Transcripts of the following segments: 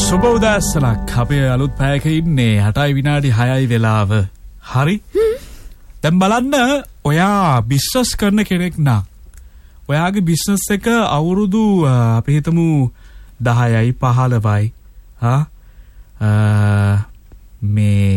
සුබෝදෑසනක් අපේ අලුත් පැයක ඉන්නේ 8යි විනාඩි 6යි වෙලාව. හරි? දැන් බලන්න ඔයා බිස්නස් කරන කෙනෙක් නම් ඔයාගේ බිස්නස් එක අවුරුදු අපි හිතමු 10යි 15යි මේ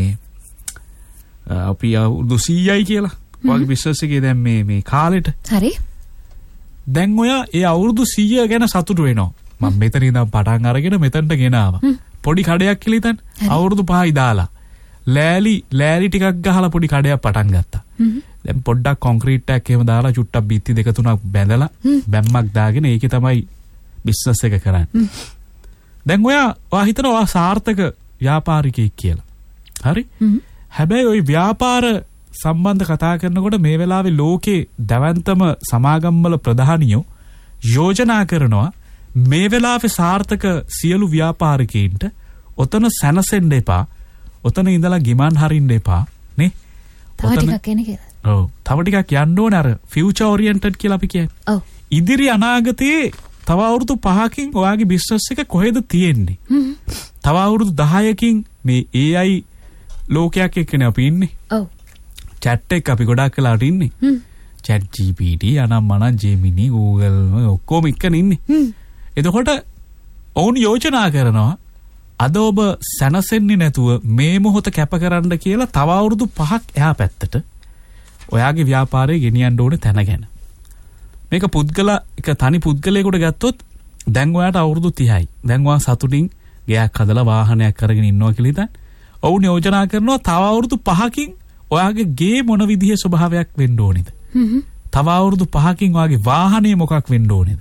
අපි අවුරුදු 100යි කියලා. ඔයාගේ බිස්නස් එකේ දැන් මේ කාලෙට. හරි. දැන් ඔයා ඒ අවුරුදු 100 ගැන සතුටු වෙනවා. මම මෙතන ඉඳන් පටන් අරගෙන මෙතනට ගෙනාවා. පොඩි කඩයක් කියලා හිතන්න. අවුරුදු 5යි දාලා. ලෑලි ටිකක් ගහලා පොඩි කඩයක් පටන් ගත්තා. දැන් පොඩ්ඩක් කොන්ක්‍රීට් එකක් එහෙම දාලා චුට්ටක් බිත්ති දෙක තුනක් බැඳලා බැම්මක් දාගෙන ඒකේ තමයි බිස්නස් එක කරන්නේ. දැන් ඔයා හිතනවා ඔයා සාර්ථක ව්‍යාපාරිකයෙක් කියලා. හරි? හැබැයි ওই ව්‍යාපාර සම්බන්ධ කතා කරනකොට මේ වෙලාවේ ලෝකේ දැවැන්තම සමාගම්වල ප්‍රධානියෝ යෝජනා කරනවා මේ වෙලාවේ සාර්ථක සියලු ව්‍යාපාරිකයින්ට ඔතන සැනසෙන්න එපා. ඔතන ඉඳලා ගිමන් හරින්න එපා නේ. තව ටිකක් එන කියලා. ඔව්. තව ටිකක් යන්න ඕනේ අර ෆියුචර් ඔරියන්ටඩ් කියලා අපි කියන්නේ. ඔව්. ඉදිරි අනාගතයේ තව අවුරුදු 5කින් ඔයාගේ බිස්නස් එක කොහෙද තියෙන්නේ? තව අවුරුදු 10කින් මේ AI ලෝකයක් එක්කනේ අපි ඉන්නේ. ඔව්. chat එක අපි ගොඩාක් වෙලාට ඉන්නේ. chat GPT අනම්මනම් Gemini Google ඔක්කොම එක්කනේ ඉන්නේ. එතකොට ඔවුන් යෝජනා කරනවා අද ඔබ සැනසෙන්නේ නැතුව මේ මොහොත කැප කරන්න කියලා තව අවුරුදු 5ක් එහා පැත්තට ඔයාගේ ව්‍යාපාරය ගෙනියන්න ඕනේ තැන ගැන. මේක තනි පුද්ගලයෙකුට ගත්තොත් දැන් ඔයාට අවුරුදු 30යි. දැන් ඔයා සතුටින් ගයක් හදලා වාහනයක් කරගෙන ඉන්නවා කියලා හිතන්න. ඔවුන් යෝජනා කරනවා තව අවුරුදු 5කින් ඔයාගේ ගේ මොන විදිහේ ස්වභාවයක් වෙන්න ඕනේද? තව අවුරුදු 5කින් ඔයාගේ වාහනේ මොකක් වෙන්න ඕනේද?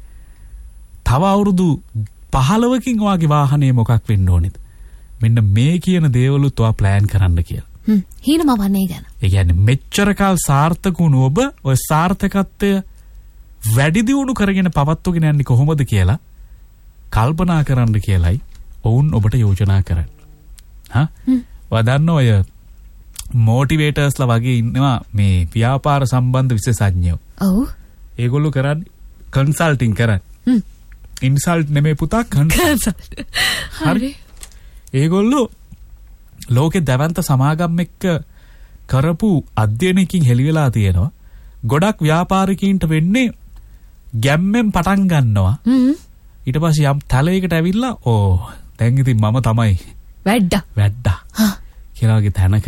තව අවුරුදු 15කින් ඔයාගේ වාහනේ මොකක් වෙන්න ඕනේද? මෙන්න මේ කියන දේවලුත් ඔයා ප්ලෑන් කරන්න කියලා. හීනම වන්නේ ගැන. ඒ කියන්නේ මෙච්චර කාල සාර්ථක වුණු ඔබ ඔය සාර්ථකත්වය වැඩි දියුණු කරගෙන පවත්වගෙන යන්නේ කොහොමද කියලා කල්පනා කරන්න කියලයි ඔවුන් ඔබට යෝජනා කරන්නේ. ඔයා දන්න ඔය මොටිවේටර්ස්ලා වගේ ඉන්නවා මේ ව්‍යාපාර සම්බන්ධ විශේෂඥයෝ. ඔව්. ඒගොල්ලෝ කරන්නේ කන්සල්ටින් කරන්නේ. ඉන්සල්ට් නෙමෙයි පුතා කන්සල්ට්. හරි. ඒගොල්ලෝ ලෝකේ දැවැන්ත සමාගම් එක්ක කරපු අධ්‍යයනයකින් හෙළි වෙලා තියෙනවා. ගොඩක් ව්‍යාපාරිකයින්ට වෙන්නේ ගැම්මෙන් පටන් ගන්නවා. ඊට පස්සේ යම් තලයකට ඇවිල්ලා දැන් ඉතින් මම තමයි වැඩ්ඩා කියලා වගේ තැනක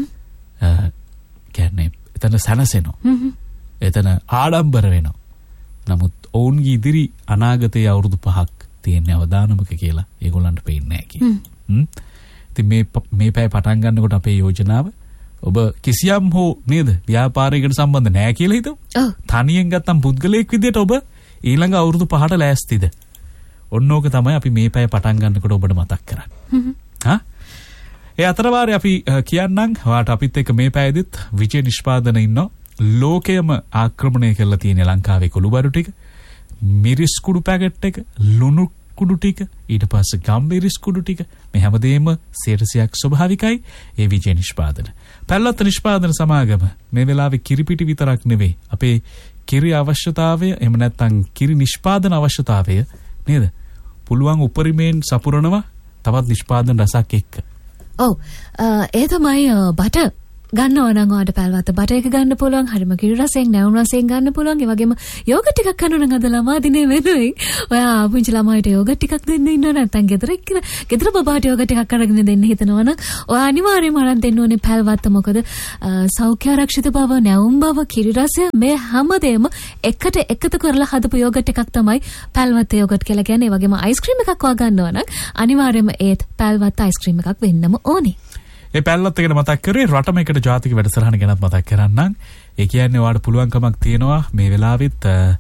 කියන්නේ එතන සැනසෙනවා. එතන ආඩම්බර වෙනවා. නමුත් ඔවුන්ගේ ඉදිරි අනාගතයේ අවුරුදු 5ක් තියෙන අවදානමක කියලා ඒගොල්ලන්ට පේන්නේ නැහැ කියලා. ඉතින් මේ පැය පටන් ගන්නකොට අපේ යෝජනාව ඔබ කිසියම් හෝ නේද ව්‍යාපාරයකට සම්බන්ධ නැහැ කියලා හිතමු. තනියෙන් ගත්තම් පුද්ගලයෙක් විදියට ඔබ ඊළඟ අවුරුදු 5ට ලෑස්තිද? ඔන්න ඕක තමයි අපි මේ පැය පටන් ගන්නකොට ඔබට මතක් කරන්නේ. ඒ අතරවාරේ අපි කියන්නම් ඔයාට අපිත් එක්ක මේ පැයදිත් විජේ නිෂ්පාදන ඉන්නවා. ලෝකයම ආක්‍රමණය කරලා තියෙන ලංකාවේ කුළුබඩු ටික, මිරිස් කුඩු පැකට් එක, ලුණු කුඩු ටික, ඊට පස්සේ ගම්මිරිස් කුඩු ටික මේ හැමදේම 100%ක් ස්වභාවිකයි. ඒ විජේ නිෂ්පාදන. පැල්ලත් නිෂ්පාදන සමාගම මේ වෙලාවේ කිරිපිටි විතරක් නෙවෙයි. අපේ කිරි අවශ්‍යතාවය එහෙම නැත්නම් කිරි නිෂ්පාදන අවශ්‍යතාවය නේද? පුළුවන් උපරිමයෙන් සපුරනවා තවත් නිෂ්පාදන රසක් එක්ක. ඔව්. ඒ තමයි බට ගන්නවා නම් ඔයාට පැල්වත්ත බට එක ගන්න පුළුවන්. හරිම කිරි රසයෙන් නැවුම් රසයෙන් ගන්න පුළුවන්. ඒ වගේම යෝගට් ටිකක් කනවා නම් අද ළමා දිනේ වෙනුවෙන් ඔයා පුංචි ළමයිට යෝගට් ටිකක් දෙන්න ඉන්නව නැත්නම් ගෙදර බබාට යෝගට් ටිකක් අරගෙන දෙන්න හිතනවා නම් ඔයා අනිවාර්යයෙන්ම අරන් දෙන්න ඕනේ පැල්වත්ත. මොකද සෞඛ්‍ය ආරක්ෂිත බව, නැවුම් බව, කිරි රසය මේ හැමදේම එකට එකතු කරලා හදපු යෝගට් එකක් තමයි පැල්වත්ත යෝගට් කියලා කියන්නේ. ඒ වගේම අයිස්ක්‍රීම් එකක් ඔයා ගන්නවා නම් අනිවාර්යයෙන්ම ඒත් පැල්වත්ත අයිස්ක්‍රීම් එකක් වෙන්නම ඕනේ. ඒ පැල්ලත් එකට මතක් කරේ රටම එකට ජාතික වැඩසටහන ගැනත් මතක් කරන්නම්. ඒ කියන්නේ ඔයාලට පුළුවන්කමක් තියෙනවා මේ වෙලාවෙත්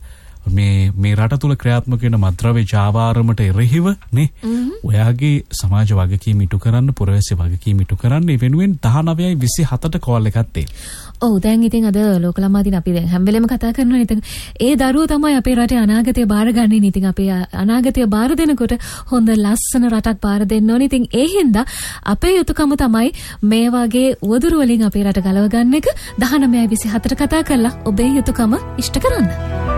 මේ රට තුල ක්‍රියාත්මක වෙන මද්‍රව්‍ය ජාවාරමට එරෙහිව නේ ඔයාගේ සමාජ වගකීම් ඉටු කරන්න, පුරවැසි වගකීම් ඉටු කරන්න ඒ වෙනුවෙන් 19:27ට කෝල් එකක් දෙන්න. ඔව් දැන් ඉතින් අද ලෝක ළමා දින අපි දැන් හැම වෙලෙම කතා කරනවා. ඉතින් ඒ දරුවෝ තමයි අපේ රටේ අනාගතය බාරගන්නේ. ඉතින් අපේ අනාගතය බාර දෙනකොට හොඳ ලස්සන රටක් බාර දෙන්න ඕනේ. ඉතින් ඒ හින්දා අපේ යුතුයකම තමයි මේ වගේ උවදුරු වලින් අපේ රට ගලව ගන්න එක. 19:27ට කතා කරලා ඔබේ යුතුයකම ඉෂ්ට කරන්න.